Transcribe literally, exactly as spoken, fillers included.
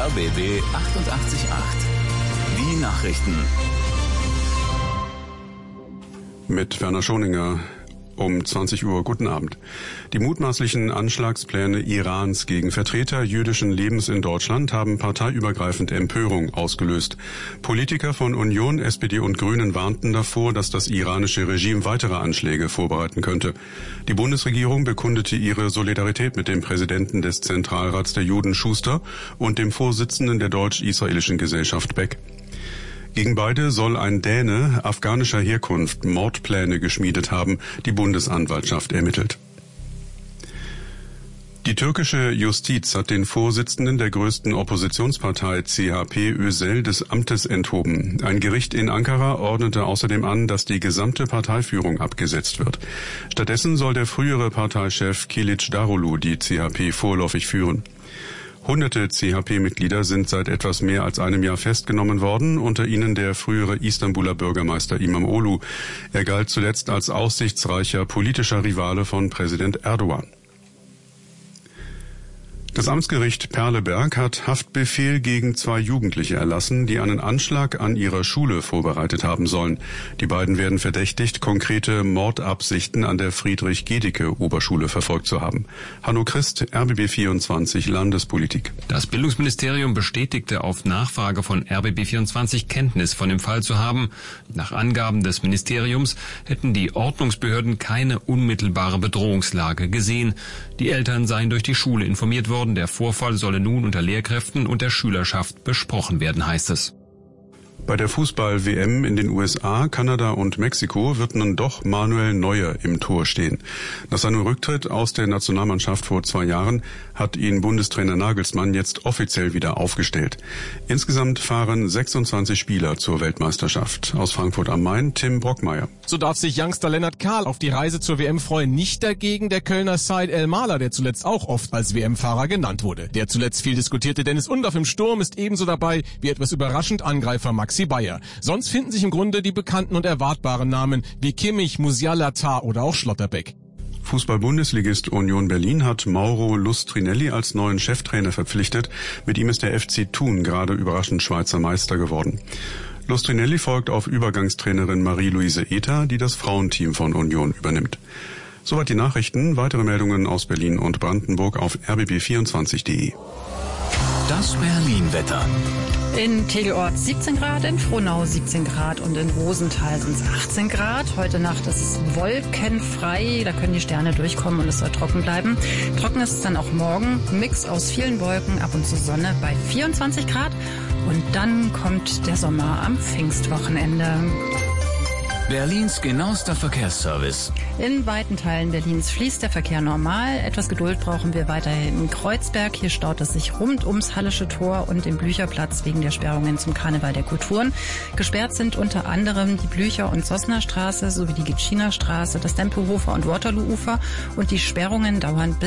R B B achtundachtzig Komma acht. Die Nachrichten. Mit Werner Schoninger um zwanzig Uhr. Guten Abend. Die mutmaßlichen Anschlagspläne Irans gegen Vertreter jüdischen Lebens in Deutschland haben parteiübergreifend Empörung ausgelöst. Politiker von Union, S P D und Grünen warnten davor, dass das iranische Regime weitere Anschläge vorbereiten könnte. Die Bundesregierung bekundete ihre Solidarität mit dem Präsidenten des Zentralrats der Juden Schuster und dem Vorsitzenden der deutsch-israelischen Gesellschaft Beck. Gegen beide soll ein Däne afghanischer Herkunft Mordpläne geschmiedet haben, die Bundesanwaltschaft ermittelt. Die türkische Justiz hat den Vorsitzenden der größten Oppositionspartei C H P Özel des Amtes enthoben. Ein Gericht in Ankara ordnete außerdem an, dass die gesamte Parteiführung abgesetzt wird. Stattdessen soll der frühere Parteichef Kılıçdaroğlu die C H P vorläufig führen. Hunderte C H P-Mitglieder sind seit etwas mehr als einem Jahr festgenommen worden, unter ihnen der frühere Istanbuler Bürgermeister İmamoğlu. Er galt zuletzt als aussichtsreicher politischer Rivale von Präsident Erdogan. Das Amtsgericht Perleberg hat Haftbefehl gegen zwei Jugendliche erlassen, die einen Anschlag an ihrer Schule vorbereitet haben sollen. Die beiden werden verdächtigt, konkrete Mordabsichten an der Friedrich-Gedicke-Oberschule verfolgt zu haben. Hanno Christ, R B B vierundzwanzig, Landespolitik. Das Bildungsministerium bestätigte auf Nachfrage von R B B vierundzwanzig Kenntnis von dem Fall zu haben. Nach Angaben des Ministeriums hätten die Ordnungsbehörden keine unmittelbare Bedrohungslage gesehen. Die Eltern seien durch die Schule informiert worden. Der Vorfall solle nun unter Lehrkräften und der Schülerschaft besprochen werden, heißt es. Bei der Fußball-W M in den U S A, Kanada und Mexiko wird nun doch Manuel Neuer im Tor stehen. Nach seinem Rücktritt aus der Nationalmannschaft vor zwei Jahren hat ihn Bundestrainer Nagelsmann jetzt offiziell wieder aufgestellt. Insgesamt fahren sechsundzwanzig Spieler zur Weltmeisterschaft. Aus Frankfurt am Main, Tim Brockmeier. So darf sich Youngster Lennart Kahl auf die Reise zur W M freuen. Nicht dagegen der Kölner Said El-Mahler, der zuletzt auch oft als W M-Fahrer genannt wurde. Der zuletzt viel diskutierte Dennis Undaff im Sturm ist ebenso dabei wie etwas überraschend Angreifer Maxi Bayer. Sonst finden sich im Grunde die bekannten und erwartbaren Namen wie Kimmich, Musiala, Tah oder auch Schlotterbeck. Fußball-Bundesligist Union Berlin hat Mauro Lustrinelli als neuen Cheftrainer verpflichtet. Mit ihm ist der F C Thun gerade überraschend Schweizer Meister geworden. Lustrinelli folgt auf Übergangstrainerin Marie-Louise Ether, die das Frauenteam von Union übernimmt. Soweit die Nachrichten. Weitere Meldungen aus Berlin und Brandenburg auf r b b vierundzwanzig punkt de. Das Berlin-Wetter. In Tegelort siebzehn Grad, in Frohnau siebzehn Grad und in Rosenthal sind es achtzehn Grad. Heute Nacht ist es wolkenfrei, da können die Sterne durchkommen und es soll trocken bleiben. Trocken ist es dann auch morgen. Mix aus vielen Wolken, ab und zu Sonne bei vierundzwanzig Grad. Und dann kommt der Sommer am Pfingstwochenende. Berlins genauester Verkehrsservice. In weiten Teilen Berlins fließt der Verkehr normal. Etwas Geduld brauchen wir weiterhin in Kreuzberg. Hier staut es sich rund ums Hallische Tor und den Blücherplatz wegen der Sperrungen zum Karneval der Kulturen. Gesperrt sind unter anderem die Blücher- und Sossener Straße sowie die Gitschiner Straße, das Tempelhofer und Waterloo-Ufer. Und die Sperrungen dauern bis